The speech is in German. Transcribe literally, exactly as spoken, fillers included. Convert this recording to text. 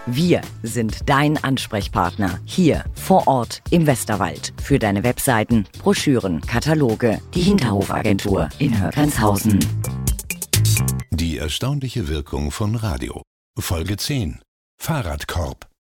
Wir sind dein Ansprechpartner hier vor Ort im Westerwald für deine Webseiten, Broschüren, Kataloge. Die Hinterhofagentur in Höckershausen. Die erstaunliche Wirkung von Radio. Folge zehn. Fahrradkorb.